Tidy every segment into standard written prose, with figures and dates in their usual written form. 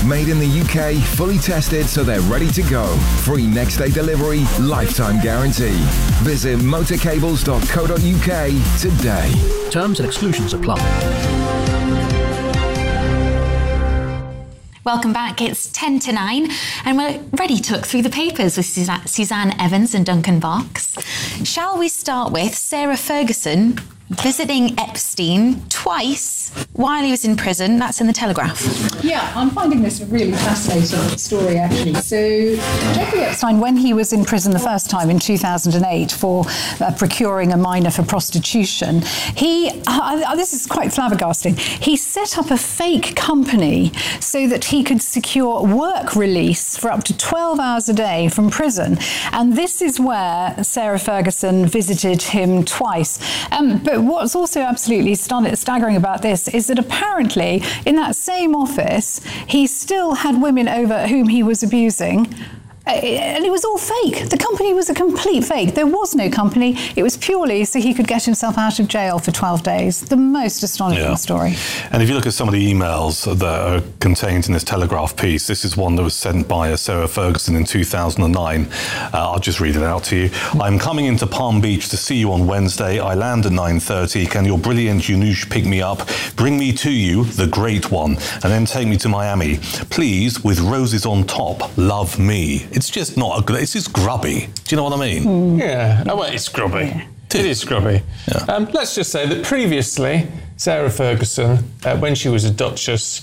Made in the UK, fully tested so they're ready to go. Free next day delivery, lifetime guarantee. Visit motorcables.co.uk today. Terms and exclusions apply. Welcome back. It's 10 to 9 and we're ready to look through the papers with Suzanne Evans and Duncan Vox. Shall we start with Sarah Ferguson visiting Epstein twice while he was in prison? That's in the Telegraph. Yeah, I'm finding this a really fascinating story, actually. So, Jeffrey Epstein, when he was in prison the first time in 2008 for procuring a minor for prostitution, this is quite flabbergasting, he set up a fake company so that he could secure work release for up to 12 hours a day from prison. And this is where Sarah Ferguson visited him twice. But what's also absolutely staggering about this is that apparently in that same office, he still had women over whom he was abusing. And it was all fake. The company was a complete fake. There was no company. It was purely so he could get himself out of jail for 12 days. The most astonishing story. And if you look at some of the emails that are contained in this Telegraph piece, this is one that was sent by Sarah Ferguson in 2009. I'll just read it out to you. I'm coming into Palm Beach to see you on Wednesday. I land at 9:30. Can your brilliant Janusz pick me up? Bring me to you, the great one, and then take me to Miami. Please, with roses on top, love me. It's just not a good, it's just grubby. Do you know what I mean? Yeah. Oh, well, it's grubby. Yeah. It is grubby. Yeah. Let's just say that previously, Sarah Ferguson, when she was a Duchess,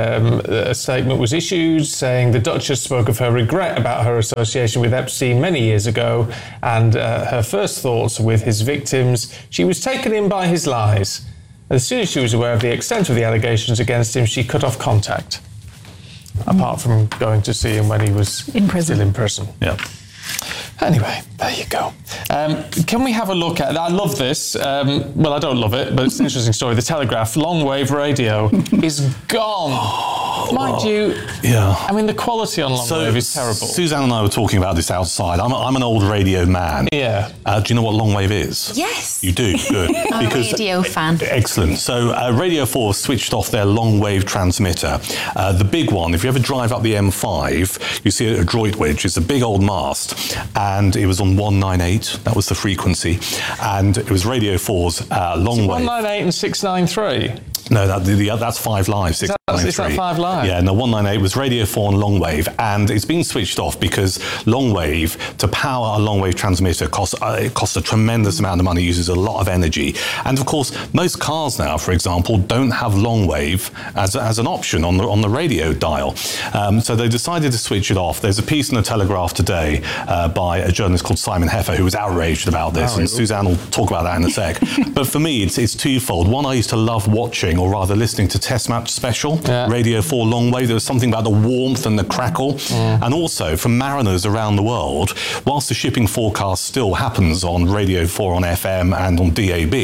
a statement was issued saying the Duchess spoke of her regret about her association with Epstein many years ago and her first thoughts with his victims. She was taken in by his lies. As soon as she was aware of the extent of the allegations against him, she cut off contact. Apart from going to see him when he was still in prison. Yeah. Anyway, there you go. Can we have a look at... I love this. Well, I don't love it, but it's an interesting story. The Telegraph, long wave radio is gone. Mind you, I mean, the quality on long wave is terrible. Suzanne and I were talking about this outside. I'm an old radio man. Yeah. Do you know what long wave is? Yes. You do? Good. I'm a radio fan. Excellent. So Radio 4 switched off their long wave transmitter. The big one, if you ever drive up the M5, you see it at Droitwich. It's a big old mast. And it was on 198. That was the frequency. And it was Radio 4's long wave. 198 and 693? No, that's 5 Live, 693. Is that 5 Live? Yeah, no, 198 was Radio 4 and long wave, and it's been switched off because long wave, to power a long wave transmitter, costs a tremendous amount of money, uses a lot of energy. And of course, most cars now, for example, don't have long wave as an option on the radio dial. So they decided to switch it off. There's a piece in the Telegraph today by a journalist called Simon Heffer who was outraged about this, and Suzanne will talk about that in a sec. But for me, it's twofold. One, I used to love watching, or rather listening to Test Match Special, Radio 4 long wave. There was something about the warmth and the crackle. And also, for mariners around the world, whilst the shipping forecast still happens on Radio 4 on FM and on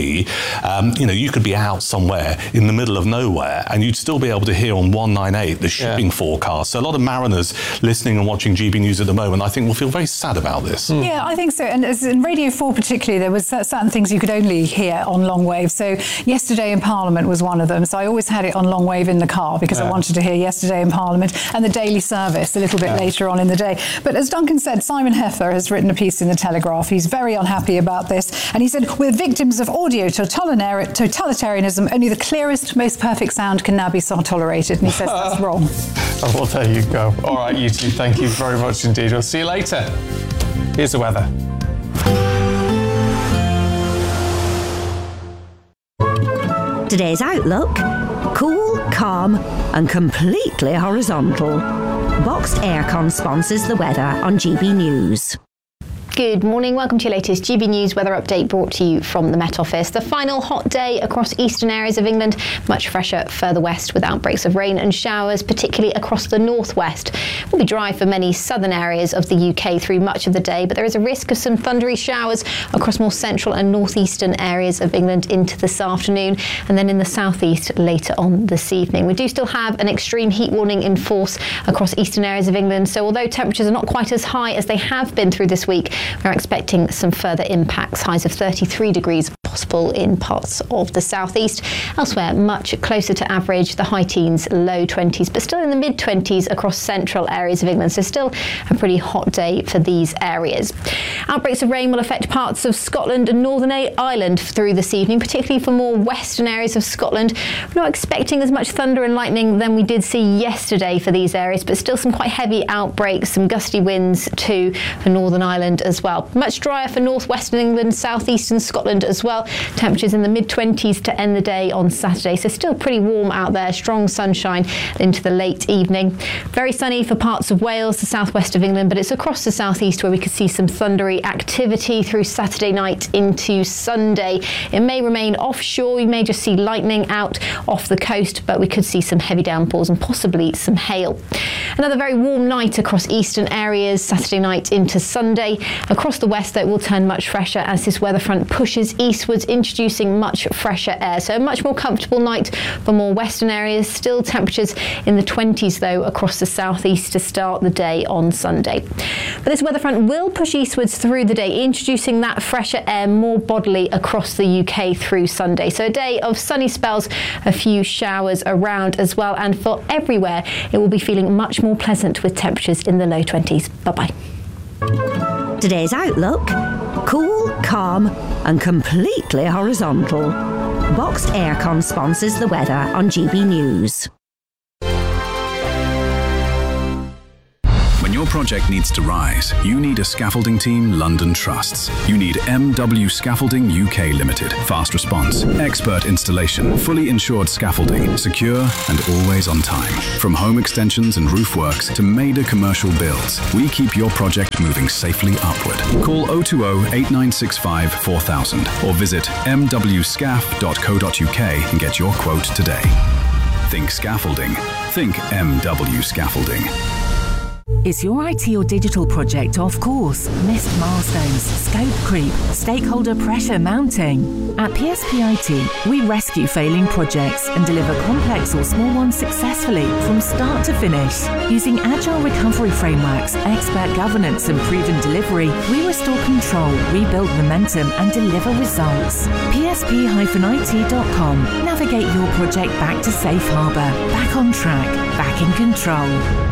DAB, you could be out somewhere in the middle of nowhere and you'd still be able to hear on 198 the shipping forecast. So a lot of mariners listening and watching GB News at the moment, I think, will feel very sad about this. Yeah, I think so. And as in Radio 4 particularly, there was certain things you could only hear on long wave. So Yesterday in Parliament was one of them. So I always had it on long wave in the car because I wanted to hear Yesterday in Parliament, and the Daily Service a little bit later on in the day. But as Duncan said, Simon Heffer has written a piece in the Telegraph. He's very unhappy about this. And he said, we're victims of audio totalitarianism. Only the clearest, most perfect sound can now be tolerated. And he says that's wrong. Oh, well, there you go. All right, you two, thank you very much indeed. We'll see you later. Here's the weather. Today's outlook: cool, calm and completely horizontal. Boxed Aircon sponsors the weather on GB News. Good morning, welcome to your latest GB News weather update brought to you from the Met Office. The final hot day across eastern areas of England, much fresher further west with outbreaks of rain and showers, particularly across the northwest. It will be dry for many southern areas of the UK through much of the day, but there is a risk of some thundery showers across more central and northeastern areas of England into this afternoon, and then in the southeast later on this evening. We do still have an extreme heat warning in force across eastern areas of England, so although temperatures are not quite as high as they have been through this week, we're expecting some further impacts, highs of 33 degrees possible in parts of the southeast. Elsewhere, much closer to average, the high teens, low 20s, but still in the mid-20s across central areas of England. So still a pretty hot day for these areas. Outbreaks of rain will affect parts of Scotland and Northern Ireland through this evening, particularly for more western areas of Scotland. We're not expecting as much thunder and lightning than we did see yesterday for these areas, but still some quite heavy outbreaks, some gusty winds too for Northern Ireland as well. Much drier for northwestern England, southeastern Scotland as well. Temperatures in the mid-20s to end the day on Saturday, so still pretty warm out there. Strong sunshine into the late evening. Very sunny for parts of Wales, the southwest of England, but it's across the southeast where we could see some thundery activity through Saturday night into Sunday. It may remain offshore. We may just see lightning out off the coast, but we could see some heavy downpours and possibly some hail. Another very warm night across eastern areas Saturday night into Sunday. Across the west, though, it will turn much fresher as this weather front pushes eastwards, introducing much fresher air. So a much more comfortable night for more western areas. Still temperatures in the 20s, though, across the southeast to start the day on Sunday. But this weather front will push eastwards through the day, introducing that fresher air more bodily across the UK through Sunday. So a day of sunny spells, a few showers around as well, and for everywhere it will be feeling much more pleasant with temperatures in the low 20s. Bye-bye. Today's outlook: cool, calm and completely horizontal. Boxed Aircon sponsors the weather on GB News. When your project needs to rise, you need a scaffolding team London trusts. You need MW Scaffolding UK Limited. Fast response, expert installation, fully insured scaffolding, secure and always on time. From home extensions and roof works to major commercial builds, we keep your project moving safely upward. Call 020 8965 4000 or visit mwscaf.co.uk and get your quote today. Think scaffolding. Think MW Scaffolding. Is your IT or digital project off course? Missed milestones, scope creep, stakeholder pressure mounting? At PSP IT, we rescue failing projects and deliver complex or small ones successfully from start to finish. Using agile recovery frameworks, expert governance and proven delivery, we restore control, rebuild momentum and deliver results. PSP-IT.com. Navigate your project back to safe harbour, back on track, back in control.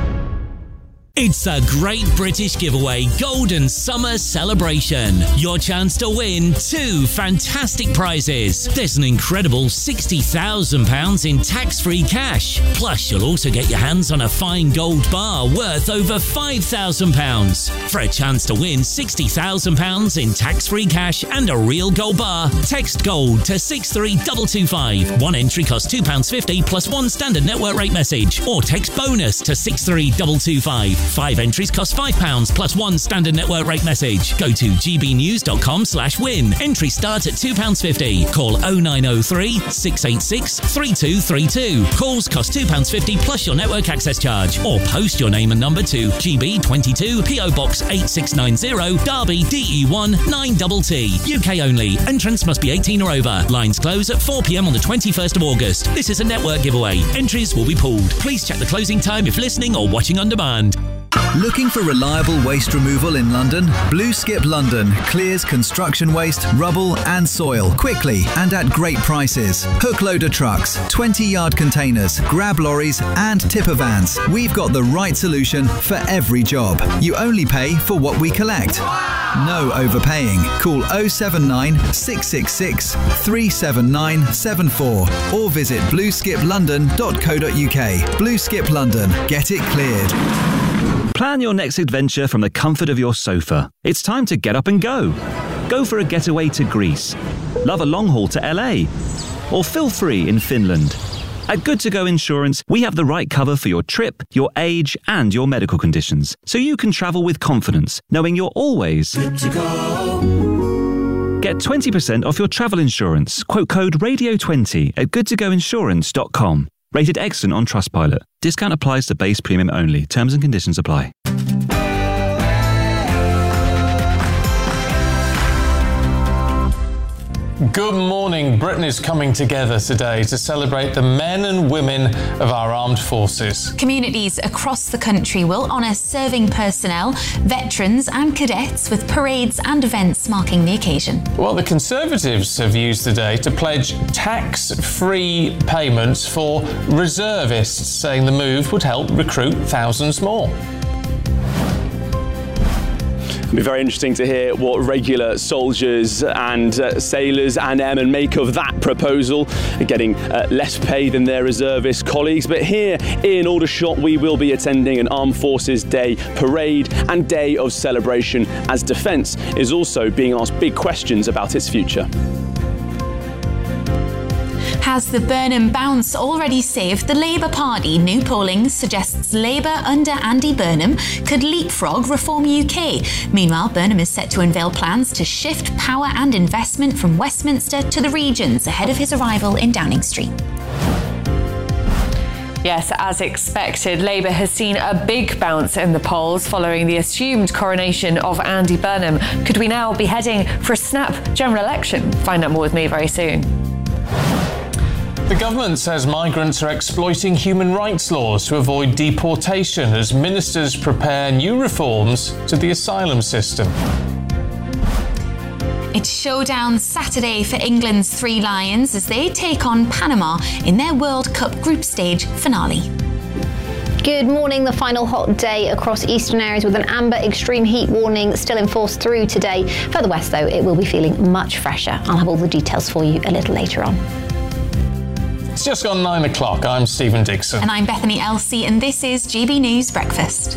It's a Great British Giveaway Golden Summer Celebration. Your chance to win 2 fantastic prizes. There's an incredible £60,000 in tax-free cash. Plus, you'll also get your hands on a fine gold bar worth over £5,000. For a chance to win £60,000 in tax-free cash and a real gold bar, text GOLD to 63225. One entry costs £2.50 plus one standard network rate message. Or text BONUS to 63225. 5 entries cost £5 plus one standard network rate message. Go to gbnews.com/win. Entries start at £2.50. Call 0903 686 3232. Calls cost £2.50 plus your network access charge. Or post your name and number to GB22 PO Box 8690 Derby DE1 9TT. UK only. Entrants must be 18 or over. Lines close at 4 p.m. on the 21st of August. This is a network giveaway. Entries will be pooled. Please check the closing time if listening or watching on demand. Looking for reliable waste removal in London? Blue Skip London clears construction waste, rubble and soil quickly and at great prices. Hook loader trucks, 20-yard containers, grab lorries and tipper vans. We've got the right solution for every job. You only pay for what we collect. No overpaying. Call 079 666 37974 or visit blueskiplondon.co.uk. Blue Skip London. Get it cleared. Plan your next adventure from the comfort of your sofa. It's time to get up and go. Go for a getaway to Greece. Love a long haul to LA. Or feel free in Finland. At Good To Go Insurance, we have the right cover for your trip, your age, and your medical conditions, so you can travel with confidence, knowing you're always good to go. Get 20% off your travel insurance. Quote code RADIO20 at goodtogoinsurance.com. Rated excellent on Trustpilot. Discount applies to base premium only. Terms and conditions apply. Good morning. Britain is coming together today to celebrate the men and women of our armed forces. Communities across the country will honour serving personnel, veterans and cadets with parades and events marking the occasion. Well, the Conservatives have used the day to pledge tax-free payments for reservists, saying the move would help recruit thousands more. It'll be very interesting to hear what regular soldiers and sailors and airmen make of that proposal, getting less pay than their reservist colleagues. But here in Aldershot, we will be attending an Armed Forces Day parade and day of celebration, as Defence is also being asked big questions about its future. Has the Burnham bounce already saved the Labour Party? New polling suggests Labour under Andy Burnham could leapfrog Reform UK. Meanwhile, Burnham is set to unveil plans to shift power and investment from Westminster to the regions ahead of his arrival in Downing Street. Yes, as expected, Labour has seen a big bounce in the polls following the assumed coronation of Andy Burnham. Could we now be heading for a snap general election? Find out more with me very soon. The government says migrants are exploiting human rights laws to avoid deportation as ministers prepare new reforms to the asylum system. It's showdown Saturday for England's Three Lions as they take on Panama in their World Cup group stage finale. Good morning. The final hot day across eastern areas with an amber extreme heat warning still in force through today. Further west, though, it will be feeling much fresher. I'll have all the details for you a little later on. It's just gone 9 o'clock. I'm Stephen Dixon. And I'm Bethany Elsey, and this is GB News Breakfast.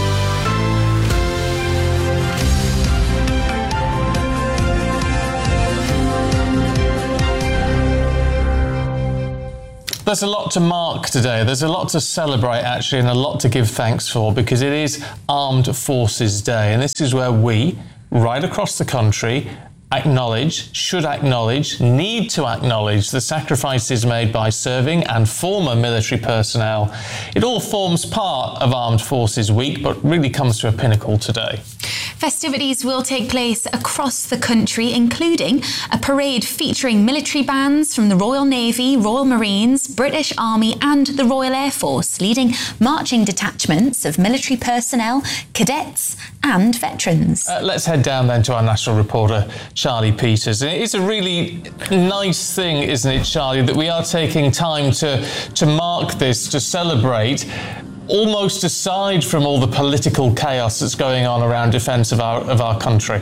There's a lot to mark today. There's a lot to celebrate, actually, and a lot to give thanks for, because it is Armed Forces Day. And this is where we, right across the country, should acknowledge, need to acknowledge the sacrifices made by serving and former military personnel. It all forms part of Armed Forces Week, but really comes to a pinnacle today. Festivities will take place across the country, including a parade featuring military bands from the Royal Navy, Royal Marines, British Army and the Royal Air Force, leading marching detachments of military personnel, cadets and veterans. Let's head down then to our national reporter, Charlie Peters. And it's a really nice thing, isn't it, Charlie, that we are taking time to mark this, to celebrate, almost aside from all the political chaos that's going on around defence of our country.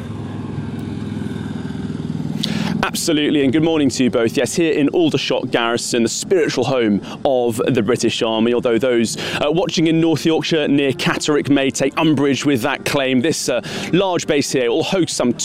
Absolutely, and good morning to you both. Yes, here in Aldershot Garrison, the spiritual home of the British Army, although those watching in North Yorkshire near Catterick may take umbrage with that claim. This large base here will host some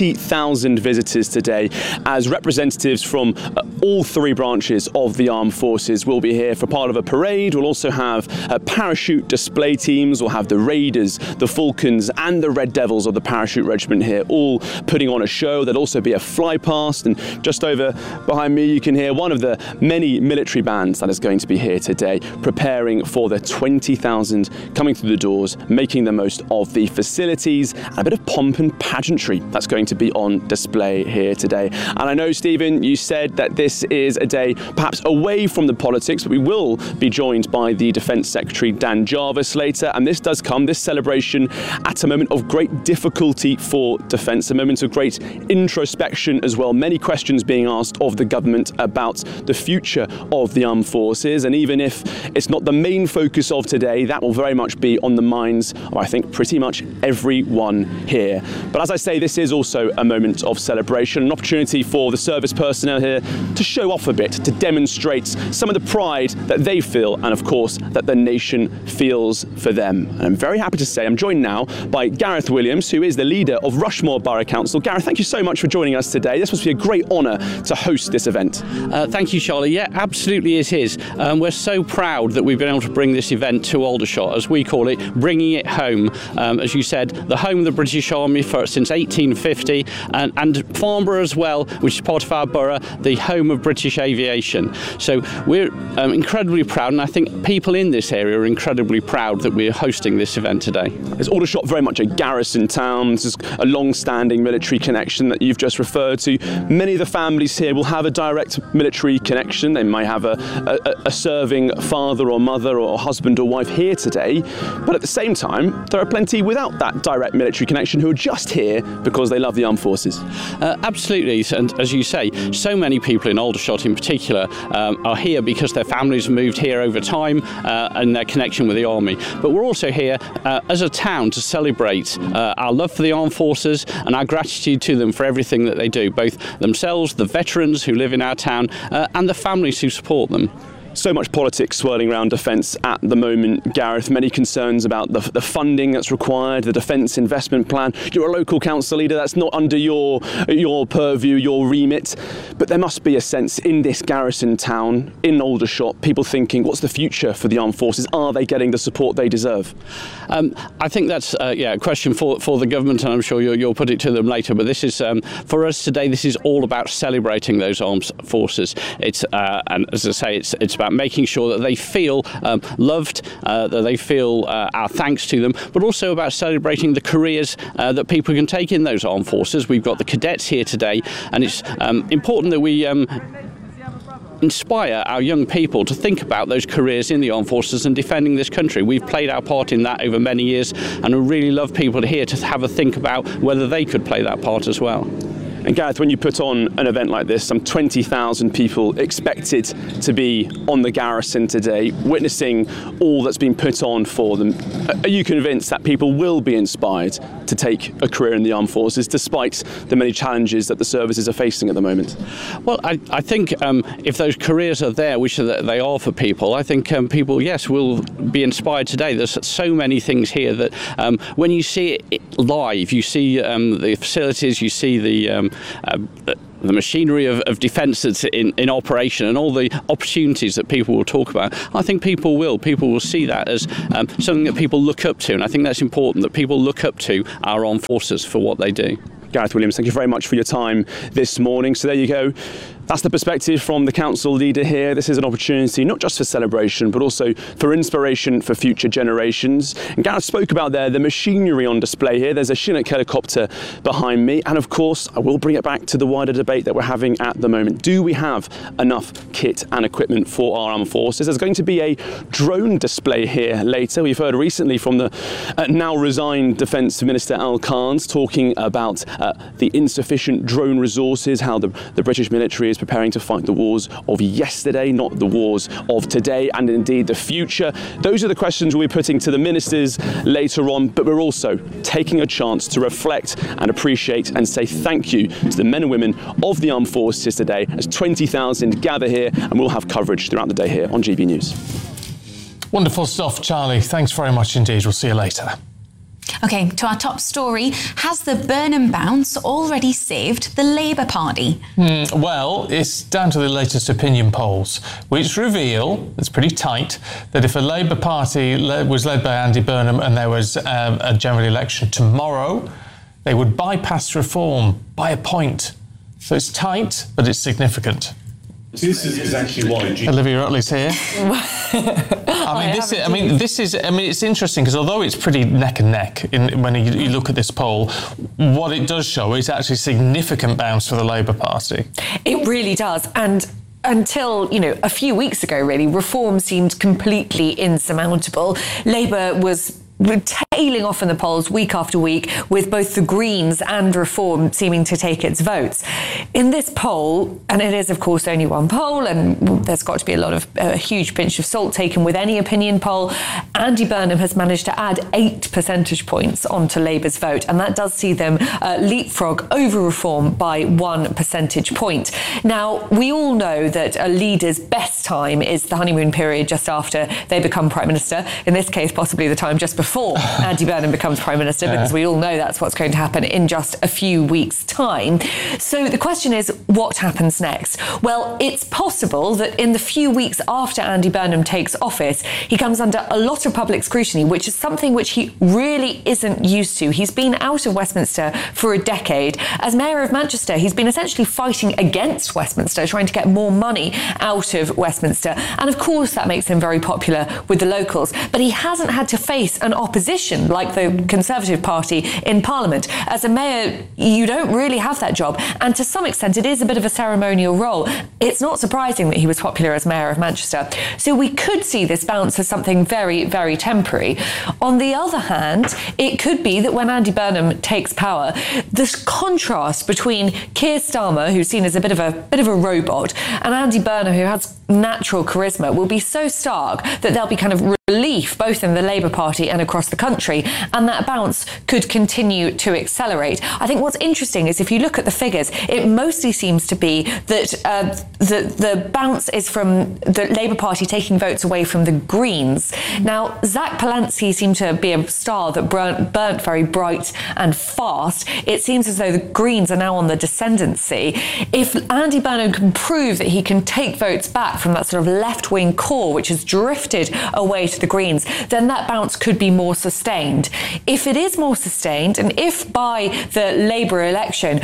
20,000 visitors today, as representatives from all three branches of the armed forces will be here for part of a parade. We'll also have parachute display teams. We'll have the Raiders, the Falcons and the Red Devils of the Parachute Regiment here, all putting on a show. There'll also be a fly past, and just over behind me you can hear one of the many military bands that is going to be here today, preparing for the 20,000 coming through the doors, making the most of the facilities, and a bit of pomp and pageantry that's going to be on display here today. And I know, Stephen, you said that this is a day perhaps away from the politics, but we will be joined by the Defence Secretary Dan Jarvis later, and this does come, this celebration, at a moment of great difficulty for Defence, a moment of great introspection as well. Many questions being asked of the government about the future of the armed forces, and even if it's not the main focus of today, that will very much be on the minds of, I think, pretty much everyone here. But as I say, this is also a moment of celebration, an opportunity for the service personnel here to show off a bit, to demonstrate some of the pride that they feel, and of course that the nation feels for them. And I'm very happy to say I'm joined now by Gareth Williams, who is the leader of Rushmore Borough Council. Gareth, thank you so much for joining us today. This must be a great honour to host this event. Thank you, Charlie. Yeah, absolutely it is. We're so proud that we've been able to bring this event to Aldershot, as we call it, bringing it home. As you said, the home of the British Army since 1850, and Farnborough as well, which is part of our borough, the home of British aviation. So we're incredibly proud, and I think people in this area are incredibly proud that we're hosting this event today. Is Aldershot very much a garrison town? This is a long-standing military connection that you've just referred to. many of the families here will have a direct military connection. They might have a serving father or mother or husband or wife here today, but at the same time, there are plenty without that direct military connection who are just here because they love the armed forces. Absolutely, and as you say, so many people in Aldershot in particular are here because their families have moved here over time and their connection with the army. But we're also here as a town to celebrate our love for the armed forces and our gratitude to them for everything that they do, both themselves, the veterans who live in our town, and the families who support them. So much politics swirling around defence at the moment, Gareth. Many concerns about the funding that's required, the defence investment plan. You're a local council leader, that's not under your purview, your remit. But there must be a sense in this garrison town, in Aldershot, people thinking, what's the future for the armed forces? Are they getting the support they deserve? I think that's a question for the government, and I'm sure you'll put it to them later. But this is, for us today, this is all about celebrating those armed forces. It's, and as I say, it's about making sure that they feel loved, that they feel our thanks to them, but also about celebrating the careers that people can take in those armed forces. We've got the cadets here today, and it's important that we inspire our young people to think about those careers in the armed forces and defending this country. We've played our part in that over many years, and I really love people here to have a think about whether they could play that part as well. And Gareth, when you put on an event like this, some 20,000 people expected to be on the garrison today, witnessing all that's been put on for them. Are you convinced that people will be inspired to take a career in the armed forces, despite the many challenges that the services are facing at the moment? Well, I think if those careers are there, which they are for people, I think people, yes, will be inspired today. There's so many things here that when you see it live, you see the facilities, you see the machinery of defence that's in operation and all the opportunities that people will talk about. I think people will see that as something that people look up to, and I think that's important, that people look up to our armed forces for what they do. Gareth Williams, thank you very much for your time this morning. So there you go. That's the perspective from the council leader here. This is an opportunity not just for celebration, but also for inspiration for future generations. And Gareth spoke about the machinery on display here. There's a Chinook helicopter behind me. And of course, I will bring it back to the wider debate that we're having at the moment. Do we have enough kit and equipment for our armed forces? There's going to be a drone display here later. We've heard recently from the now resigned Defence Minister Al Carnes talking about the insufficient drone resources, how the British military is preparing to fight the wars of yesterday, not the wars of today and indeed the future. Those are the questions we'll be putting to the ministers later on, but we're also taking a chance to reflect and appreciate and say thank you to the men and women of the armed forces today, as 20,000 gather here, and we'll have coverage throughout the day here on GB News. Wonderful stuff, Charlie. Thanks very much indeed. We'll see you later. OK, to our top story. Has the Burnham bounce already saved the Labour Party? Well, it's down to the latest opinion polls, which reveal, it's pretty tight, that if a Labour Party was led by Andy Burnham and there was a general election tomorrow, they would bypass reform by a point. So it's tight, but it's significant. This is actually why Olivia Utley's here. It's interesting because although it's pretty neck and neck when you look at this poll, what it does show is actually a significant bounce for the Labour Party. It really does. And until, a few weeks ago, really, reform seemed completely insurmountable. Labour was tailing off in the polls week after week, with both the Greens and Reform seeming to take its votes. In this poll, and it is of course only one poll, and there's got to be a huge pinch of salt taken with any opinion poll, Andy Burnham has managed to add 8 percentage points onto Labour's vote, and that does see them leapfrog over Reform by 1 percentage point. Now, we all know that a leader's best time is the honeymoon period just after they become Prime Minister. In this case, possibly the time just before Andy Burnham becomes Prime Minister, because we all know that's what's going to happen in just a few weeks' time. So the question is, what happens next? Well, it's possible that in the few weeks after Andy Burnham takes office, he comes under a lot of public scrutiny, which is something which he really isn't used to. He's been out of Westminster for a decade. As Mayor of Manchester, he's been essentially fighting against Westminster, trying to get more money out of Westminster. And of course, that makes him very popular with the locals. But he hasn't had to face an opposition position, like the Conservative Party in Parliament. As a mayor, you don't really have that job. And to some extent, it is a bit of a ceremonial role. It's not surprising that he was popular as mayor of Manchester. So we could see this bounce as something very, very temporary. On the other hand, it could be that when Andy Burnham takes power, this contrast between Keir Starmer, who's seen as a bit of a robot, and Andy Burnham, who has natural charisma, will be so stark that there'll be kind of relief both in the Labour Party and across the country, and that bounce could continue to accelerate. I think what's interesting is if you look at the figures, it mostly seems to be that the bounce is from the Labour Party taking votes away from the Greens. Now, Zach Palahniuk seemed to be a star that burnt very bright and fast. It seems as though the Greens are now on the descendancy. If Andy Burnham can prove that he can take votes back from that sort of left-wing core, which has drifted away to the Greens, then that bounce could be more sustained. If it is more sustained, and if by the Labour election,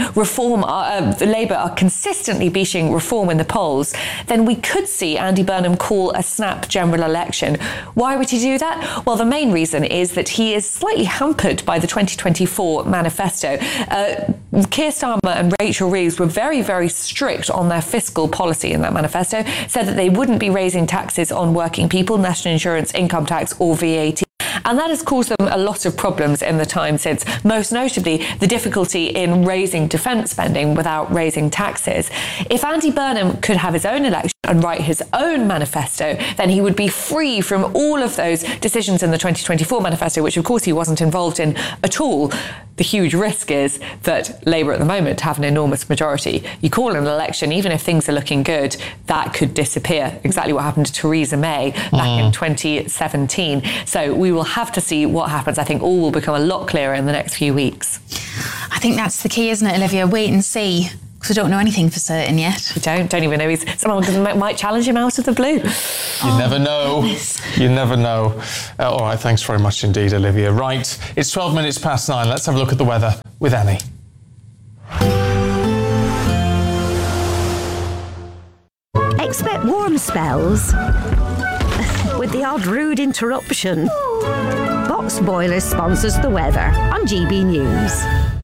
the Labour are consistently beating Reform in the polls, then we could see Andy Burnham call a snap general election. Why would he do that? Well, the main reason is that he is slightly hampered by the 2024 manifesto. Keir Starmer and Rachel Reeves were very, very strict on their fiscal policy in that manifesto, said that they wouldn't be raising taxes on working people, national insurance, income tax or VAT. And that has caused them a lot of problems in the time since, most notably the difficulty in raising defence spending without raising taxes. If Andy Burnham could have his own election and write his own manifesto, then he would be free from all of those decisions in the 2024 manifesto, which of course he wasn't involved in at all. The huge risk is that Labour at the moment have an enormous majority. You call an election, even if things are looking good, that could disappear. Exactly what happened to Theresa May back in 2017. So we will have to see what happens. I think all will become a lot clearer in the next few weeks. I think that's the key, isn't it, Olivia? Wait and see. Because we don't know anything for certain yet. We don't even know. Someone might challenge him out of the blue. You never know. You never know. All right, thanks very much indeed, Olivia. Right, it's 12 minutes past 9. Let's have a look at the weather with Annie. Expect warm spells with the odd rude interruption. Box Boilers sponsors the weather on GB News.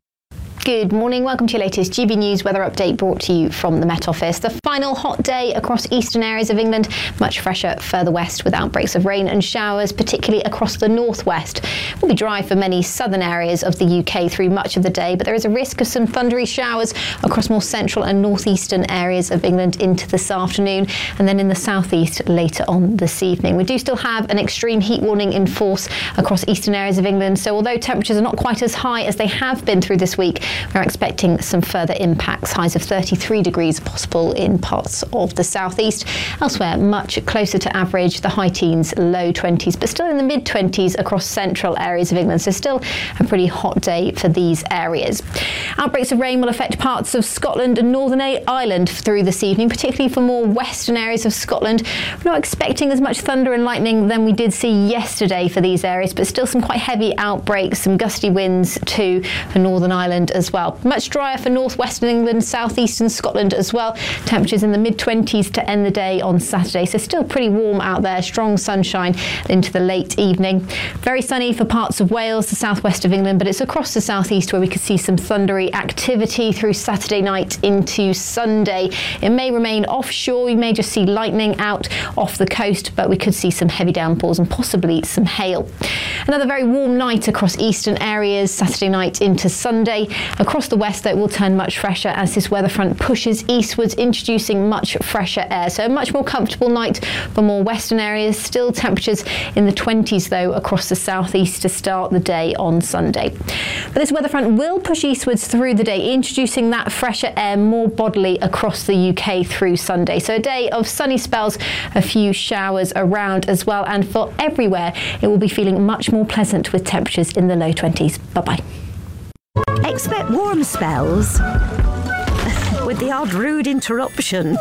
Good morning, welcome to your latest GB News weather update brought to you from the Met Office. The final hot day across eastern areas of England, much fresher further west with outbreaks of rain and showers, particularly across the northwest. It will be dry for many southern areas of the UK through much of the day, but there is a risk of some thundery showers across more central and northeastern areas of England into this afternoon, and then in the southeast later on this evening. We do still have an extreme heat warning in force across eastern areas of England, so although temperatures are not quite as high as they have been through this week, we're expecting some further impacts. Highs of 33 degrees possible in parts of the southeast. Elsewhere, much closer to average, the high teens, low 20s, but still in the mid-20s across central areas of England. So still a pretty hot day for these areas. Outbreaks of rain will affect parts of Scotland and Northern Ireland through this evening, particularly for more western areas of Scotland. We're not expecting as much thunder and lightning than we did see yesterday for these areas, but still some quite heavy outbreaks, some gusty winds too for Northern Ireland as well. Much drier for northwestern England, southeastern Scotland as well. Temperatures in the mid-20s to end the day on Saturday, so still pretty warm out there. Strong sunshine into the late evening. Very sunny for parts of Wales, the southwest of England, but it's across the southeast where we could see some thundery activity through Saturday night into Sunday. It may remain offshore. We may just see lightning out off the coast, but we could see some heavy downpours and possibly some hail. Another very warm night across eastern areas, Saturday night into Sunday. Across the west, though, it will turn much fresher as this weather front pushes eastwards, introducing much fresher air. So a much more comfortable night for more western areas. Still temperatures in the 20s, though, across the southeast to start the day on Sunday. But this weather front will push eastwards through the day, introducing that fresher air more bodily across the UK through Sunday. So a day of sunny spells, a few showers around as well. And for everywhere, it will be feeling much more pleasant with temperatures in the low 20s. Bye-bye. Expect warm spells with the odd rude interruption.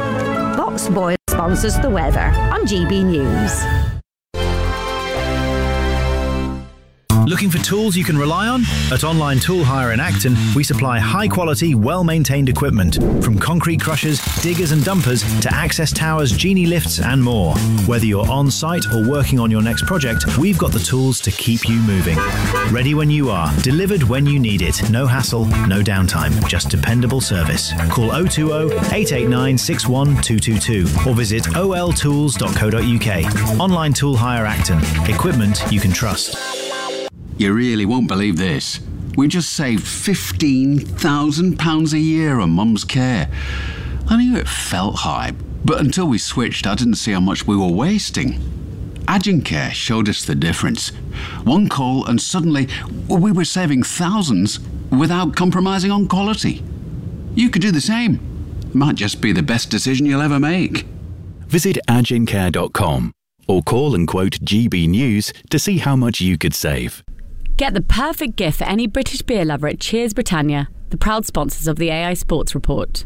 Box Boilers sponsors the weather on GB News. Looking for tools you can rely on? At Online Tool Hire in Acton, we supply high-quality, well-maintained equipment, from concrete crushers, diggers and dumpers to access towers, genie lifts and more. Whether you're on-site or working on your next project, we've got the tools to keep you moving. Ready when you are, delivered when you need it. No hassle, no downtime, just dependable service. Call 020 889 61222 or visit oltools.co.uk. Online Tool Hire Acton. Equipment you can trust. You really won't believe this. We just saved £15,000 a year on Mum's care. I knew it felt high, but until we switched, I didn't see how much we were wasting. Agencare showed us the difference. One call and suddenly we were saving thousands without compromising on quality. You could do the same. Might just be the best decision you'll ever make. Visit agencare.com or call and quote GB News to see how much you could save. Get the perfect gift for any British beer lover at Cheers Britannia, the proud sponsors of the AI Sports Report.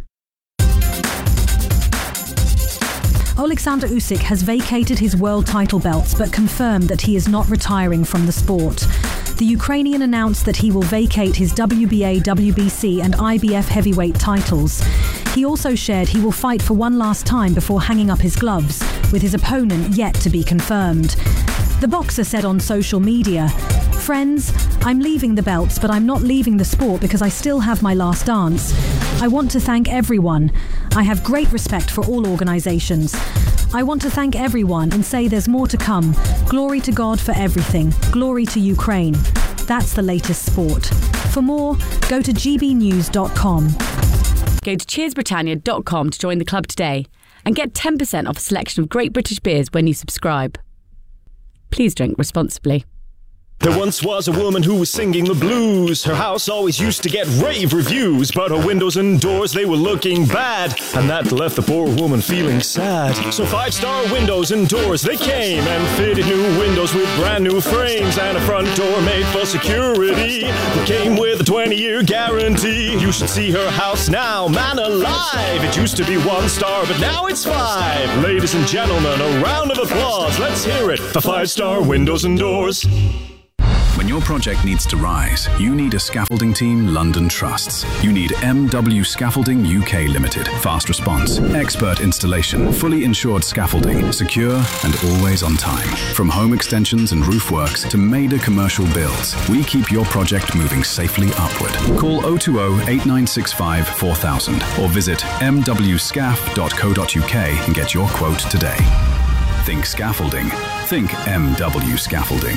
Alexander Usyk has vacated his world title belts but confirmed that he is not retiring from the sport. The Ukrainian announced that he will vacate his WBA, WBC and IBF heavyweight titles. He also shared he will fight for one last time before hanging up his gloves, with his opponent yet to be confirmed. The boxer said on social media, "Friends, I'm leaving the belts, but I'm not leaving the sport because I still have my last dance. I want to thank everyone. I have great respect for all organisations. I want to thank everyone and say there's more to come. Glory to God for everything. Glory to Ukraine." That's the latest sport. For more, go to gbnews.com. Go to cheersbritannia.com to join the club today and get 10% off a selection of great British beers when you subscribe. Please drink responsibly. There once was a woman who was singing the blues. Her house always used to get rave reviews, but her windows and doors, they were looking bad, and that left the poor woman feeling sad. So 5-star windows and doors, they came and fitted new windows with brand new frames and a front door made for security. It came with a 20-year guarantee. You should see her house now, man alive. It used to be 1 star, but now it's 5. Ladies and gentlemen, a round of applause. Let's hear it for 5-star windows and doors. When your project needs to rise, you need a scaffolding team London trusts. You need MW Scaffolding UK Limited. Fast response, expert installation, fully insured scaffolding, secure and always on time. From home extensions and roof works to major commercial builds, we keep your project moving safely upward. Call 020 8965 4000 or visit mwscaf.co.uk and get your quote today. Think scaffolding. Think MW Scaffolding.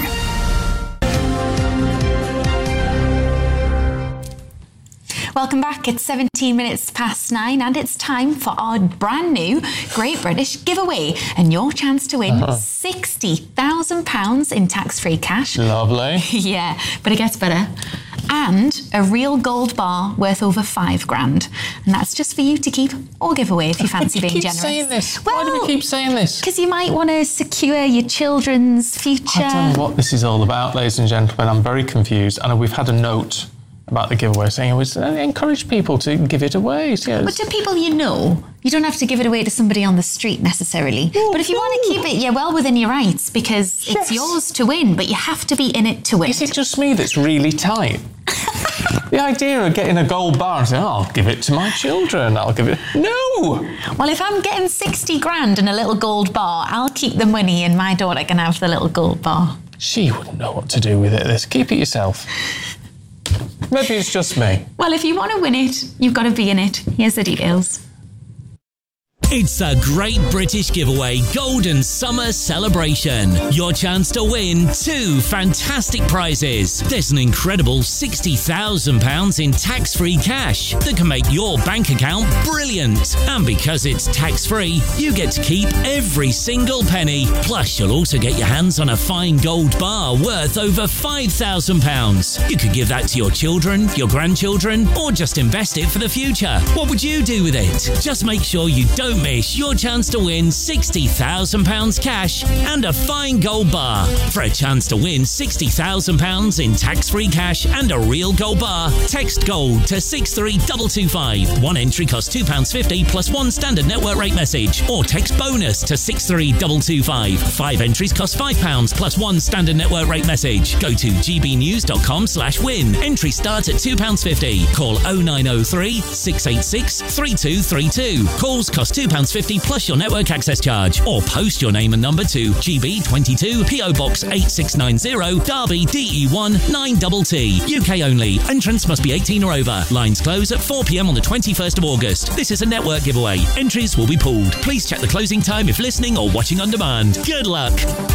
Welcome back. It's 17 minutes past 9 and it's time for our brand new Great British giveaway and your chance to win £60,000 in tax-free cash. Lovely. Yeah, but it gets better. And a real gold bar worth over £5,000. And that's just for you to keep or give away if you fancy being generous. Why do we keep saying this? Why do we keep saying this? Because you might want to secure your children's future. I don't know what this is all about, ladies and gentlemen. I'm very confused. And we've had a note about the giveaway saying it was encourage people to give it away. Yes. But to people you know, you don't have to give it away to somebody on the street necessarily. But if you want to keep it, you're well within your rights because it's yours to win, but you have to be in it to win. Is it just me that's really tight? The idea of getting a gold bar and saying, I'll give it to my children, I'll give it... No! Well, if I'm getting £60,000 and a little gold bar, I'll keep the money and my daughter can have the little gold bar. She wouldn't know what to do with it. Keep it yourself. Maybe it's just me. Well, if you want to win it, you've got to be in it. Here's the details. It's a Great British Giveaway Golden Summer Celebration. Your chance to win 2 fantastic prizes. There's an incredible £60,000 in tax-free cash that can make your bank account brilliant. And because it's tax-free, you get to keep every single penny. Plus, you'll also get your hands on a fine gold bar worth over £5,000. You could give that to your children, your grandchildren, or just invest it for the future. What would you do with it? Just make sure you don't miss your chance to win £60,000 cash and a fine gold bar. For a chance to win £60,000 in tax-free cash and a real gold bar, text GOLD to 63225. One entry costs £2.50 plus one standard network rate message, or text BONUS to 63225. 5 entries cost £5 plus one standard network rate message. Go to gbnews.com/win. Entry starts at £2.50. Call 0903 686 3232. Calls cost £2.50 plus your network access charge, or post your name and number to GB22 PO Box 8690 Derby DE1 9TT. UK only. Entrance must be 18 or over. Lines close at 4 p.m. on the 21st of August. This is a network giveaway. Entries will be pooled. Please check the closing time if listening or watching on demand. Good luck.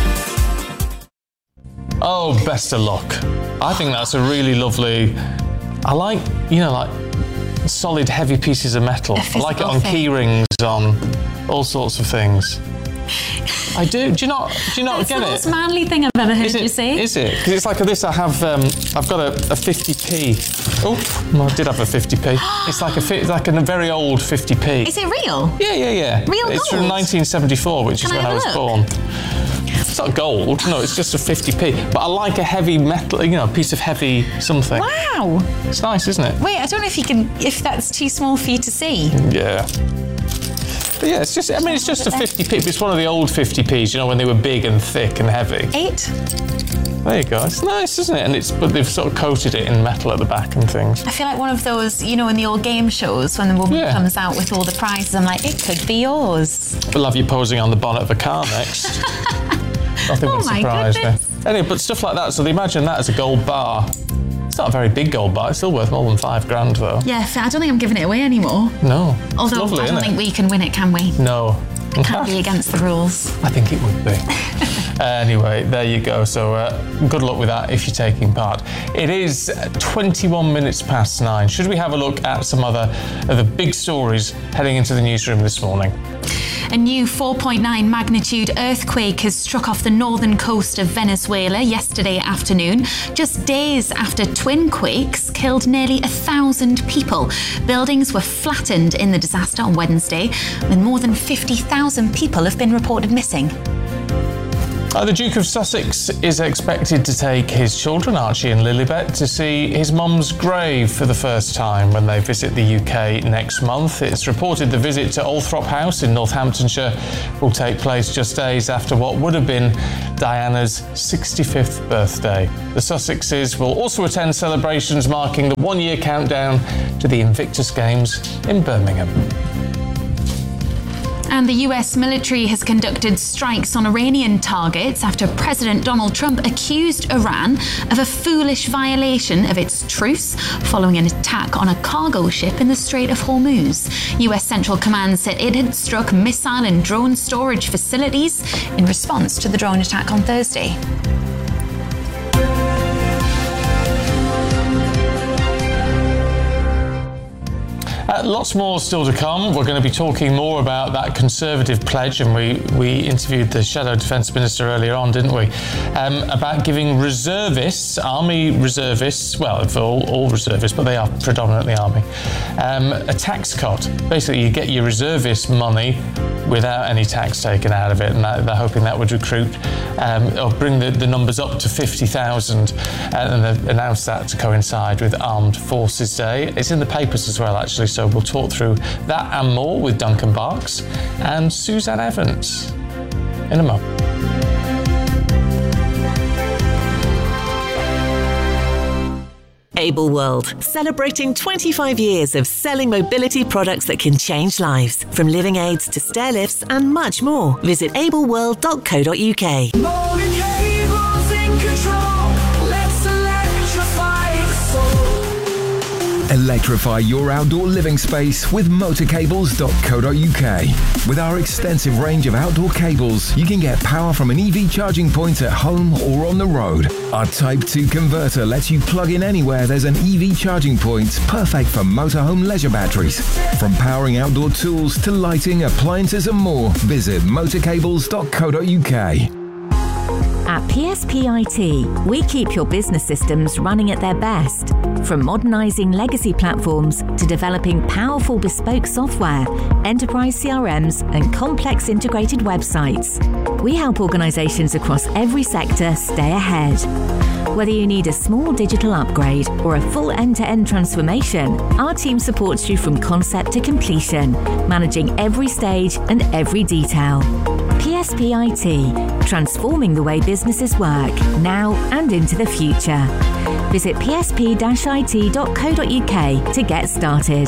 Oh, best of luck. I think that's a really lovely... I like, like solid, heavy pieces of metal. I like it on key rings, on all sorts of things. I do. Do you not That's get it? That's the most manly thing I've ever heard you say. Is it? Because it's like this. I've got a 50p. Oh, I did have a 50p. It's like a very old 50p. Is it real? Yeah. Real gold? It's from 1974, which is when I was born. It's not gold. No, it's just a 50p. But I like a heavy metal, a piece of heavy something. Wow. It's nice, isn't it? Wait, I don't know if that's too small for you to see. Yeah. But yeah, it's just a 50p, but it's one of the old 50p's, when they were big and thick and heavy. 8. There you go. It's nice, isn't it? But they've sort of coated it in metal at the back and things. I feel like one of those, in the old game shows when the woman comes out with all the prizes, I'm like, it could be yours. We'll have you posing on the bonnet of a car next. Nothing would surprise me. Anyway, but stuff like that, so they imagine that as a gold bar. It's not a very big gold bar. It's still worth more than $5,000 though. Yeah, I don't think I'm giving it away anymore. No. Although it's lovely, I don't think we can win it, can we? No. It can't be against the rules. I think it would be. Anyway, there you go. So good luck with that if you're taking part. It is 21 minutes past 9. Should we have a look at some other of the big stories heading into the newsroom this morning? A new 4.9 magnitude earthquake has struck off the northern coast of Venezuela yesterday afternoon, just days after twin quakes killed nearly 1,000 people. Buildings were flattened in the disaster on Wednesday, and more than 50,000 people have been reported missing. The Duke of Sussex is expected to take his children, Archie and Lilibet, to see his mum's grave for the first time when they visit the UK next month. It's reported the visit to Althorp House in Northamptonshire will take place just days after what would have been Diana's 65th birthday. The Sussexes will also attend celebrations marking the one-year countdown to the Invictus Games in Birmingham. And the US military has conducted strikes on Iranian targets after President Donald Trump accused Iran of a foolish violation of its truce following an attack on a cargo ship in the Strait of Hormuz. US Central Command said it had struck missile and drone storage facilities in response to the drone attack on Thursday. Lots more still to come. We're going to be talking more about that Conservative pledge, and we interviewed the Shadow Defence Minister earlier on, didn't we? About giving reservists, Army reservists, well, for all reservists, but they are predominantly Army, a tax cut. Basically, you get your reservist money without any tax taken out of it, and they're hoping that would recruit or bring the numbers up to 50,000, and they've announced that to coincide with Armed Forces Day. It's in the papers as well, actually, so we'll talk through that and more with Duncan Barks and Suzanne Evans in a moment. Able World, celebrating 25 years of selling mobility products that can change lives, from living aids to stair lifts and much more. Visit ableworld.co.uk. Electrify your outdoor living space with motorcables.co.uk. With our extensive range of outdoor cables, you can get power from an EV charging point at home or on the road. Our Type 2 converter lets you plug in anywhere there's an EV charging point, perfect for motorhome leisure batteries. From powering outdoor tools to lighting, appliances and more, visit motorcables.co.uk. At At PSP IT, we keep your business systems running at their best. From modernising legacy platforms to developing powerful bespoke software, enterprise CRMs and complex integrated websites, we help organisations across every sector stay ahead. Whether you need a small digital upgrade or a full end-to-end transformation, our team supports you from concept to completion, managing every stage and every detail. PSP IT, transforming the way businesses work, now and into the future. Visit psp-it.co.uk to get started.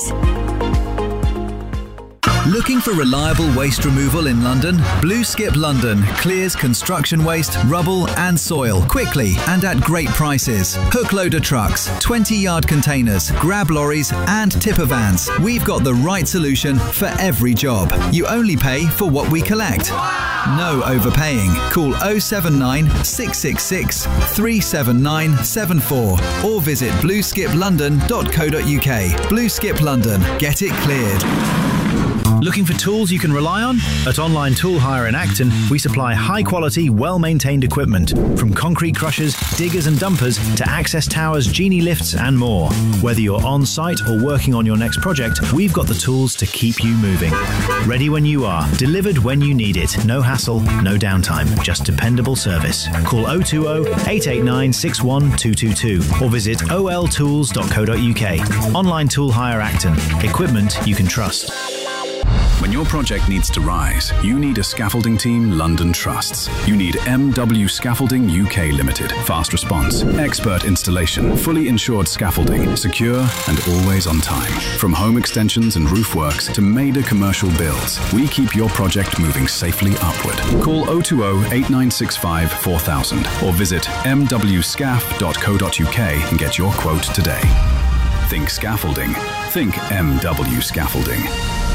Looking for reliable waste removal in London? Blue Skip London clears construction waste, rubble and soil quickly and at great prices. Hook loader trucks, 20-yard containers, grab lorries and tipper vans. We've got the right solution for every job. You only pay for what we collect. No overpaying. Call 079 666 37974 or visit blueskiplondon.co.uk. Blue Skip London. Get it cleared. Looking for tools you can rely on? At Online Tool Hire in Acton, we supply high-quality, well-maintained equipment, from concrete crushers, diggers and dumpers to access towers, genie lifts and more. Whether you're on-site or working on your next project, we've got the tools to keep you moving. Ready when you are, delivered when you need it. No hassle, no downtime, just dependable service. Call 020-889-61222 or visit oltools.co.uk. Online Tool Hire Acton. Equipment you can trust. When your project needs to rise, you need a scaffolding team London trusts. You need MW Scaffolding UK Limited. Fast response, expert installation, fully insured scaffolding, secure and always on time. From home extensions and roof works to major commercial builds, we keep your project moving safely upward. Call 020-8965 4000 or visit mwscaf.co.uk and get your quote today. Think scaffolding. Think MW Scaffolding.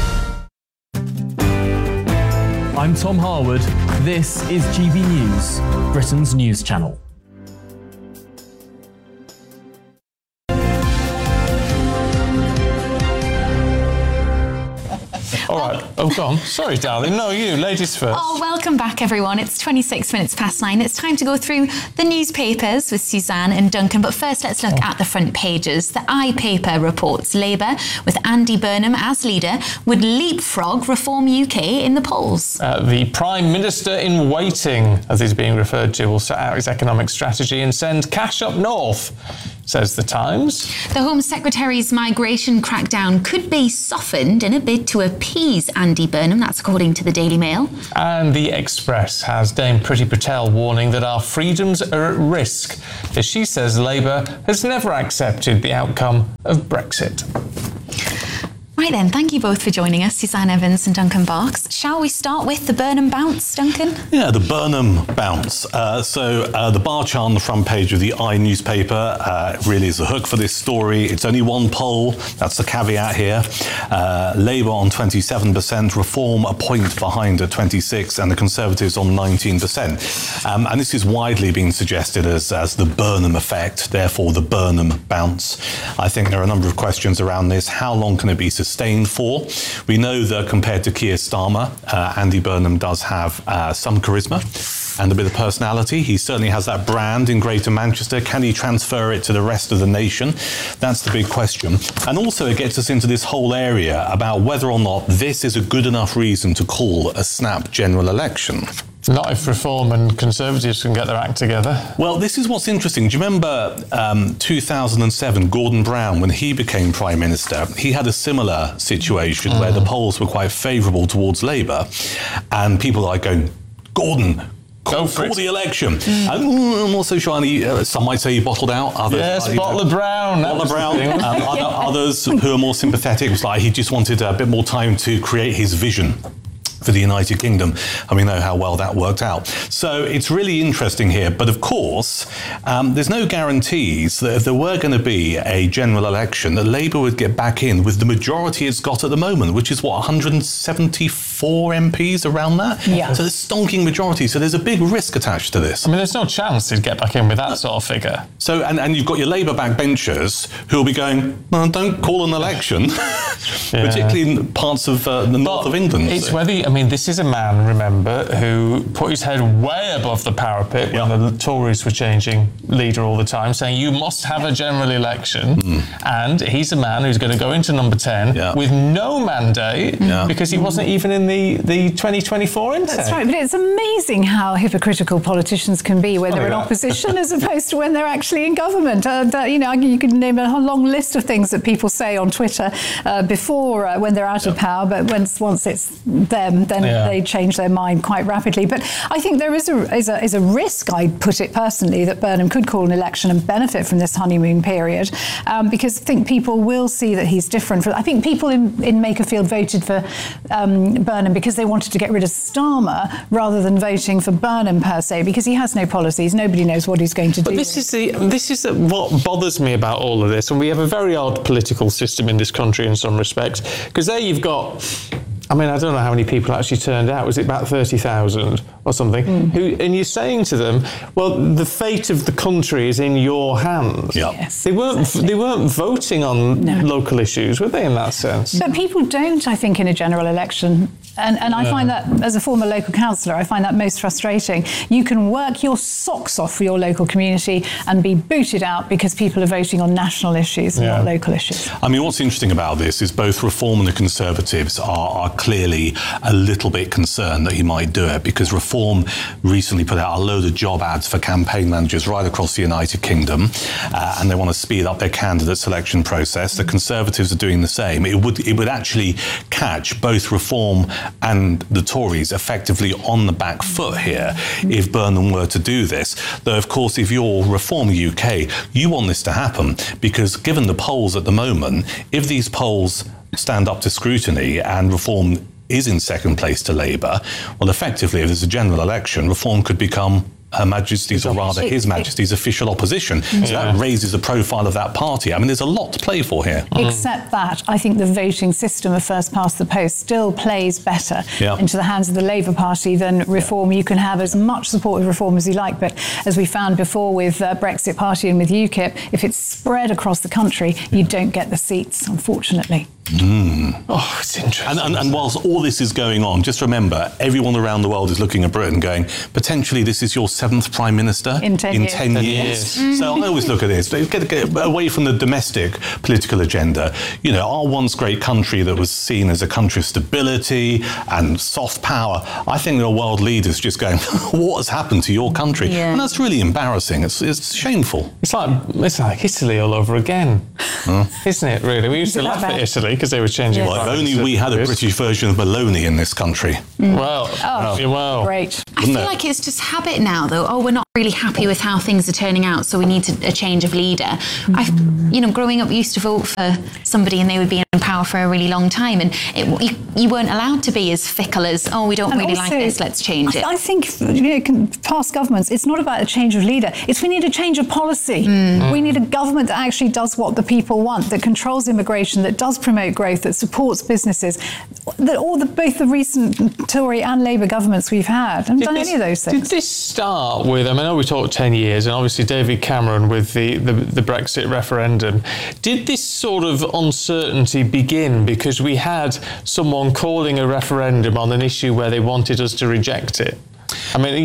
I'm Tom Harwood. This is GB News, Britain's news channel. All right. Oh, go on. Sorry, darling. No, you. Ladies first. Oh, welcome back, everyone. It's 26 minutes past 9. It's time to go through the newspapers with Suzanne and Duncan. But first, let's look at the front pages. The iPaper reports Labour, with Andy Burnham as leader, would leapfrog Reform UK in the polls. The Prime Minister in waiting, as he's being referred to, will set out his economic strategy and send cash up north, says The Times. The Home Secretary's migration crackdown could be softened in a bid to appease Andy Burnham. That's according to the Daily Mail. And The Express has Dame Priti Patel warning that our freedoms are at risk, as she says Labour has never accepted the outcome of Brexit. Right then, thank you both for joining us, Suzanne Evans and Duncan Barks. Shall we start with the Burnham bounce, Duncan? Yeah, the Burnham bounce. The bar chart on the front page of the newspaper really is the hook for this story. It's only one poll, that's the caveat here. Labour on 27%, Reform a point behind at 26%, and the Conservatives on 19%. And this is widely being suggested as the Burnham effect, therefore the Burnham bounce. I think there are a number of questions around this. How long can it be sustained for? We know that compared to Keir Starmer, Andy Burnham does have some charisma and a bit of personality. He certainly has that brand in Greater Manchester. Can he transfer it to the rest of the nation? That's the big question. And also it gets us into this whole area about whether or not this is a good enough reason to call a snap general election. Not if Reform and Conservatives can get their act together. Well, this is what's interesting. Do you remember 2007, Gordon Brown, when he became Prime Minister? He had a similar situation where the polls were quite favourable towards Labour, and people are like going, Gordon, call the election. I'm also sure some might say he bottled out. Others, yes, Bottler Brown. Others who are more sympathetic was like he just wanted a bit more time to create his vision for the United Kingdom, and we know how well that worked out. So it's really interesting here, but of course there's no guarantees that if there were going to be a general election that Labour would get back in with the majority it's got at the moment, which is 174 4 MPs around that. Yeah. So there's stonking majority. So there's a big risk attached to this. I mean, there's no chance he'd get back in with that sort of figure. So, and you've got your Labour backbenchers who will be going, well, don't call an election, particularly in parts of the north of England. It's whether, I mean, this is a man, remember, who put his head way above the parapet when the Tories were changing leader all the time, saying you must have a general election. And he's a man who's going to go into number 10 with no mandate because he wasn't even in the 2024 intake. That's right, but it's amazing how hypocritical politicians can be when they're in opposition as opposed to when they're actually in government. You know, you could name a long list of things that people say on Twitter before when they're out of power, but once it's them, then they change their mind quite rapidly. But I think there is a risk, I'd put it personally, that Burnham could call an election and benefit from this honeymoon period, because I think people will see that he's different. I think people in Makerfield voted for Burnham because they wanted to get rid of Starmer rather than voting for Burnham per se, because he has no policies. Nobody knows what he's going to do. But this is what bothers me about all of this, and we have a very odd political system in this country in some respects, because there you've got, I mean, I don't know how many people actually turned out. Was it about 30,000 or something? And you're saying to them, well, the fate of the country is in your hands. Yes, they weren't voting on local issues, were they, in that sense? But people don't, I think, in a general election. And I find that, as a former local councillor, I find that most frustrating. You can work your socks off for your local community and be booted out because people are voting on national issues and not local issues. I mean, what's interesting about this is both Reform and the Conservatives are clearly a little bit concerned that he might do it, because Reform recently put out a load of job ads for campaign managers right across the United Kingdom, and they want to speed up their candidate selection process. The Conservatives are doing the same. It would actually catch both Reform and the Tories effectively on the back foot here if Burnham were to do this. Though, of course, if you're Reform UK, you want this to happen, because given the polls at the moment, if these polls stand up to scrutiny and Reform is in second place to Labour, well, effectively, if there's a general election, Reform could become Her Majesty's, or rather His Majesty's, official opposition. So that raises the profile of that party. I mean, there's a lot to play for here. Except that I think the voting system of first past the post still plays better into the hands of the Labour Party than Reform. You can have as much support with Reform as you like, but as we found before with Brexit Party and with UKIP, if it's spread across the country, you don't get the seats, unfortunately. Oh, it's interesting. And whilst all this is going on, just remember, everyone around the world is looking at Britain going, potentially this is your 7th Prime Minister in 10 years. So I always look at this, get away from the domestic political agenda. You know, our once great country that was seen as a country of stability and soft power, I think there are world leaders just going, what has happened to your country? And that's really embarrassing. It's shameful. It's like Italy all over again, isn't it, really? We used to laugh at Italy because they were changing. Well, if only we had a British version of Maloney in this country. Well, great. I feel like it's just habit now, though. Oh, we're not really happy with how things are turning out, so we need a change of leader. Growing up, used to vote for somebody and they would be in power for a really long time, and you weren't allowed to be as fickle as, we don't really like this, let's change it. I think, past governments, it's not about a change of leader. We need a change of policy. We need a government that actually does what the people want, that controls immigration, that does promote growth, that supports businesses. Both the recent Tory and Labour governments we've had haven't done any of those things. Did this start with, I know we talked 10 years, and obviously David Cameron with the Brexit referendum. Did this sort of uncertainty begin because we had someone calling a referendum on an issue where they wanted us to reject it? I mean,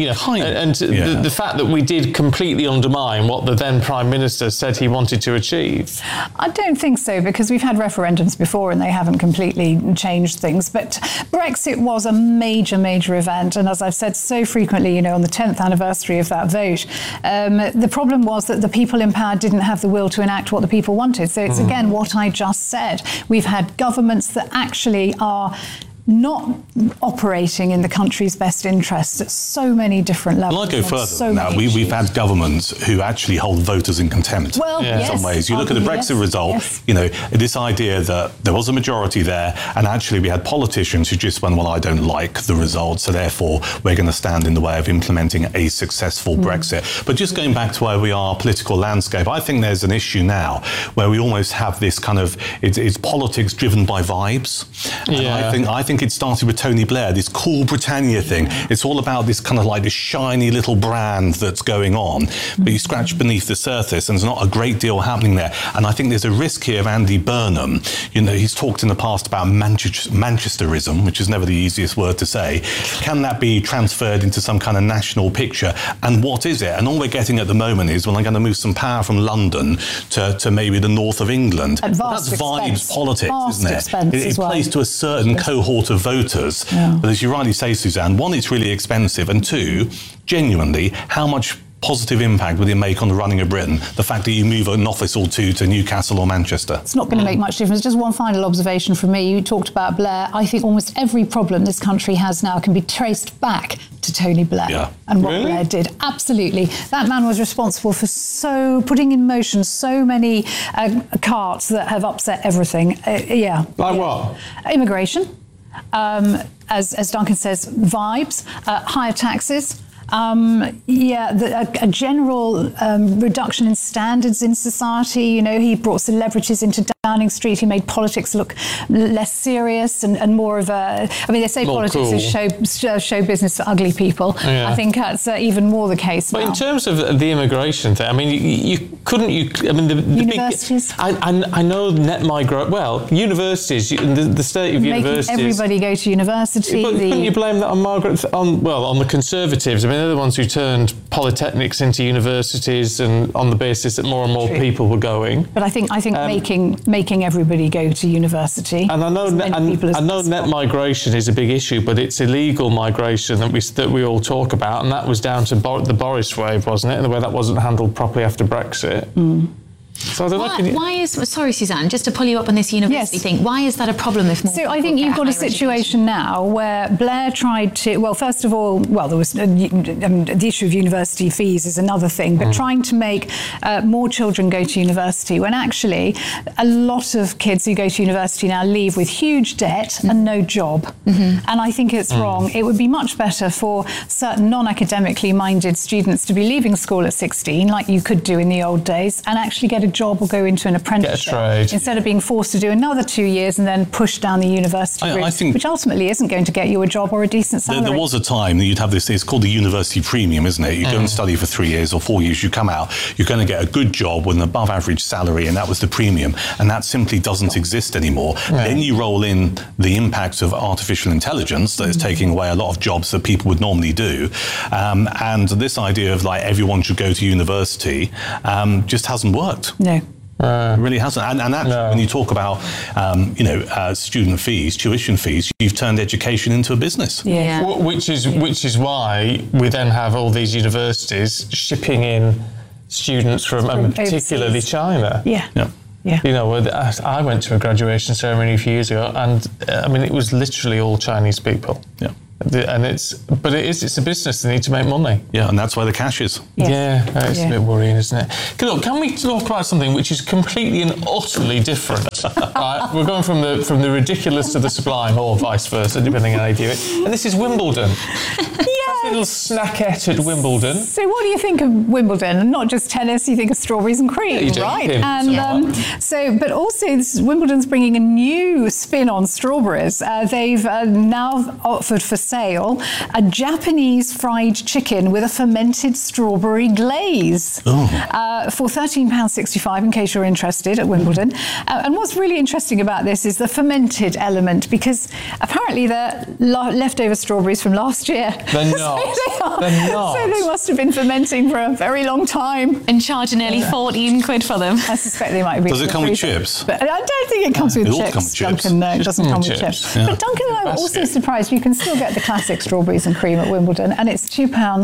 the fact that we did completely undermine what the then Prime Minister said he wanted to achieve. I don't think so, because we've had referendums before and they haven't completely changed things. But Brexit was a major, major event. And as I've said so frequently, on the 10th anniversary of that vote, the problem was that the people in power didn't have the will to enact what the people wanted. So it's, again, what I just said. We've had governments that actually are not operating in the country's best interests at so many different levels. Well, I'll go further now. We've had governments who actually hold voters in contempt in some ways. You look at the Brexit result, this idea that there was a majority there, and actually we had politicians who just went, well, I don't like the result, so therefore we're going to stand in the way of implementing a successful Brexit. But just going back to where we are, political landscape, I think there's an issue now where we almost have this kind of, it's politics driven by vibes. And I think think it started with Tony Blair, this Cool Britannia thing. It's all about this kind of like this shiny little brand that's going on, but you scratch beneath the surface and there's not a great deal happening there. And I think there's a risk here of Andy Burnham. You know, he's talked in the past about Manchesterism, which is never the easiest word to say. Can that be transferred into some kind of national picture? And what is it? And all we're getting at the moment is, well, I'm going to move some power from London to maybe the north of England. At Well, that's vibes politics, isn't it? It plays to a certain cohort of voters. Yeah. But as you rightly say, Suzanne, one, it's really expensive, and two, genuinely, how much positive impact would it make on the running of Britain, the fact that you move an office or two to Newcastle or Manchester? It's not going to make much difference. Just one final observation from me. You talked about Blair. I think almost every problem this country has now can be traced back to Tony Blair and what Blair did. Absolutely. That man was responsible for putting in motion so many carts that have upset everything. Like what? Immigration. As Duncan says, vibes, higher taxes. A general reduction in standards in society. You know, he brought celebrities into Downing Street. He made politics look less serious and more of a... I mean, they say more politics is show business for ugly people. Yeah. I think that's even more the case now. But in terms of the immigration thing, I mean, universities? I know net migration... Well, universities, the state of universities... Making everybody go to university. But couldn't you blame that on on the Conservatives? I mean, they're the ones who turned polytechnics into universities, and on the basis that more and more people were going. But I think making everybody go to university. And I know net migration is a big issue, but it's illegal migration that we all talk about, and that was down to the Boris wave, wasn't it? And the way that wasn't handled properly after Brexit. So I don't know. Why is, sorry, Suzanne, just to pull you up on this university thing, why is that a problem if more So I think you've got a situation now where Blair tried to, well, first of all, there was the issue of university fees is another thing, but trying to make more children go to university when actually a lot of kids who go to university now leave with huge debt and no job. And I think it's wrong. It would be much better for certain non-academically minded students to be leaving school at 16, like you could do in the old days, and actually get a job or go into an apprenticeship instead of being forced to do another 2 years and then push down the university route, which ultimately isn't going to get you a job or a decent salary. There was a time that you'd have this, it's called the university premium, isn't it? You go and study for 3 years or 4 years, you come out, you're going to get a good job with an above average salary, and that was the premium, and that simply doesn't exist anymore. Then you roll in the impacts of artificial intelligence that is taking away a lot of jobs that people would normally do, and this idea of like everyone should go to university just hasn't worked. No. It really hasn't. And actually, when you talk about, student fees, tuition fees, you've turned education into a business. Which is why we then have all these universities shipping in students from particularly China. Yeah. You know, I went to a graduation ceremony a few years ago, and I mean, it was literally all Chinese people. Yeah. And it's a business. They need to make money. Yeah, and that's where the cash is. It's a bit worrying, isn't it? Can we talk about something which is completely and utterly different? Right, we're going from the ridiculous to the sublime, or vice versa, depending on how you view it. And this is Wimbledon. A little snackette at Wimbledon. So what do you think of Wimbledon? Not just tennis, you think of strawberries and cream, right? And but also Wimbledon's bringing a new spin on strawberries. They've now offered for sale a Japanese fried chicken with a fermented strawberry glaze for £13.65, in case you're interested, at Wimbledon. And what's really interesting about this is the fermented element, because apparently they're leftover strawberries from last year. They're not. They're not. So they must have been fermenting for a very long time. And charging nearly 14 quid for them. I suspect they might be. Does it come with chips? But I don't think it comes with chips. Duncan, no, it doesn't come with chips. Yeah. But Duncan and I were also surprised. You can still get the classic strawberries and cream at Wimbledon, and it's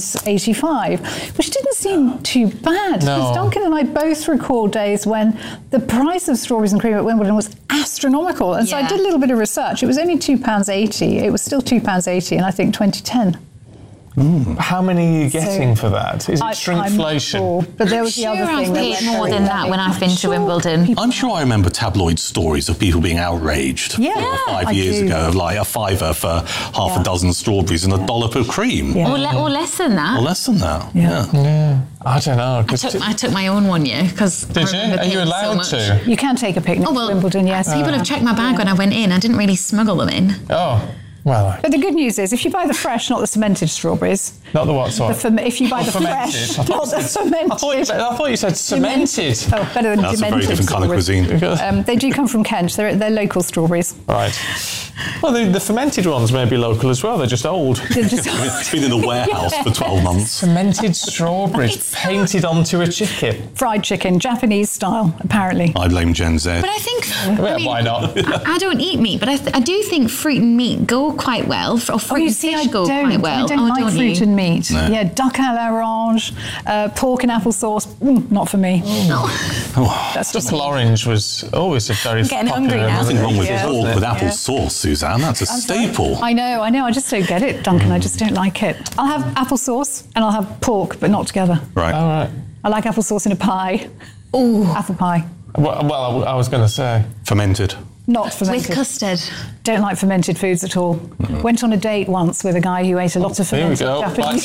£2.85, which didn't seem too bad. Because Duncan and I both recall days when the price of strawberries and cream at Wimbledon was astronomical. And so I did a little bit of research. It was only £2.80. It was still £2.80 in, I think, 2010. How many are you getting for that? Is it shrinkflation? Sure, but there was the other thing. I've paid more than that when I've been to Wimbledon. I'm sure I remember tabloid stories of people being outraged 4 or 5 years ago of like a $5 for half a dozen strawberries and a dollop of cream. Or less than that. Or less than that. Yeah. I don't know. I took my own one year because. Did you? Are you allowed to? You can take a picnic to Wimbledon, yes. People have checked my bag when I went in. I didn't really smuggle them in. Oh. Well, but the good news is, if you buy the fresh, not the cemented strawberries. Not the what, sorry? If you buy the fresh, not the cemented. I thought you said cemented. Oh, better than That's demented. a very different kind of cuisine. They do come from Kent. They're local strawberries. Right. Well, the fermented ones may be local as well. They're just old. It's been in the warehouse for 12 months. Fermented strawberries painted onto a chicken. Fried chicken, Japanese style, apparently. I blame Gen Z. But I think... why not? I don't eat meat, but I do think fruit and meat go quite well. Or fruit and fish go quite well. I don't like fruit and meat. No. Yeah, duck à l'orange, pork and applesauce, not for me. No. That's just Duck orange was always a very getting hungry now. Nothing wrong with pork with apple sauce, Suzanne. That's a staple. I know. I just don't get it, Duncan. I just don't like it. I'll have applesauce and I'll have pork, but not together. Right. All right. I like applesauce in a pie. Ooh. Apple pie. Well, I was going to say. Fermented. Not fermented. With custard. Don't like fermented foods at all. Went on a date once with a guy who ate a lot of fermented Japanese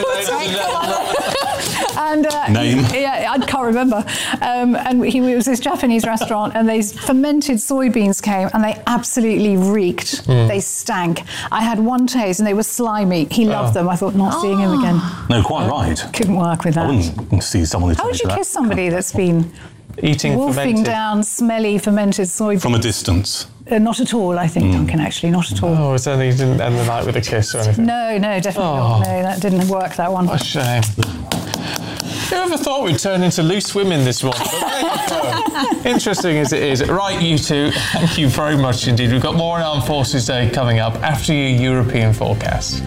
food. And name? Yeah, I can't remember. And it was this Japanese restaurant, and these fermented soybeans came, and they absolutely reeked. They stank. I had one taste, and they were slimy. He loved them. I thought, not seeing him again. No, quite right. Couldn't work with that. I wouldn't see someone who How would you kiss somebody that's been eating wolfing fermented down smelly fermented soybeans? From a distance. Not at all, I think, Duncan, actually, not at all. Oh, so you didn't end the night with a kiss or anything? No, definitely not. No, that didn't work, that one. What a shame. Who ever thought we'd turn into loose women this one? Interesting as it is. Right, you two, thank you very much indeed. We've got more on Armed Forces Day coming up after your European forecast.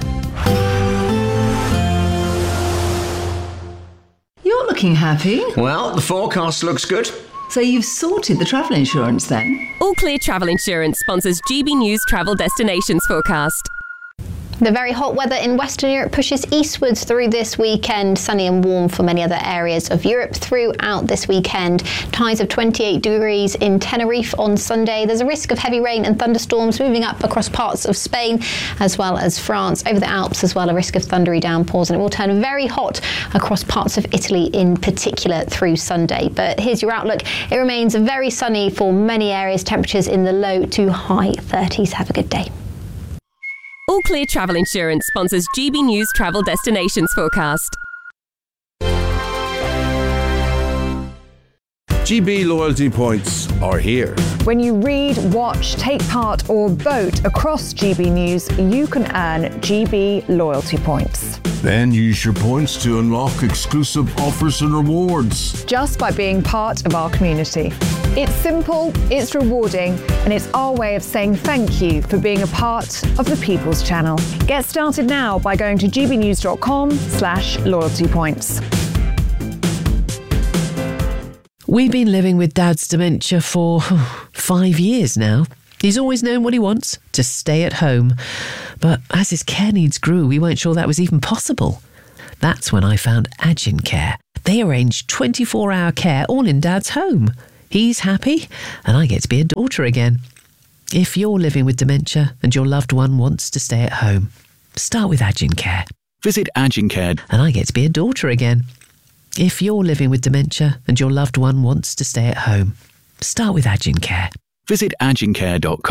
You're looking happy. Well, the forecast looks good. So you've sorted the travel insurance then? All Clear Travel Insurance sponsors GB News Travel Destinations Forecast. The very hot weather in Western Europe pushes eastwards through this weekend. Sunny and warm for many other areas of Europe throughout this weekend. Highs of 28 degrees in Tenerife on Sunday. There's a risk of heavy rain and thunderstorms moving up across parts of Spain as well as France. Over the Alps as well, a risk of thundery downpours, and it will turn very hot across parts of Italy in particular through Sunday. But here's your outlook. It remains very sunny for many areas. Temperatures in the low to high 30s. Have a good day. All Clear Travel Insurance sponsors GB News Travel Destinations Forecast. GB loyalty points are here. When you read, watch, take part or vote across GB News, you can earn GB loyalty points. Then use your points to unlock exclusive offers and rewards. Just by being part of our community. It's simple, it's rewarding, and it's our way of saying thank you for being a part of the People's Channel. Get started now by going to gbnews.com/loyalty points. We've been living with Dad's dementia for 5 years now. He's always known what he wants, to stay at home. But as his care needs grew, we weren't sure that was even possible. That's when I found Agincare. They arrange 24-hour care all in Dad's home. He's happy, and I get to be a daughter again. If you're living with dementia and your loved one wants to stay at home, start with Agincare. Visit Agincare, and I get to be a daughter again. If you're living with dementia and your loved one wants to stay at home, start with Agincare. Visit agincare.com.